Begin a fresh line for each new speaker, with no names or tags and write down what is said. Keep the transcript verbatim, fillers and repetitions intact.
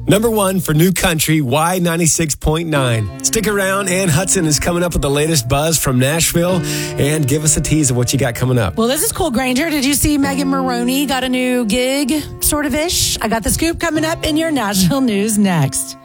Number one for New Country, Y ninety-six point nine. Stick around. Ann Hudson is coming up with the latest buzz from Nashville. And give us a tease of what you got coming up.
Well, this is cool, Granger. Did you see Megan Maroney got a new gig, sort of ish? I got the scoop coming up in your Nashville news next.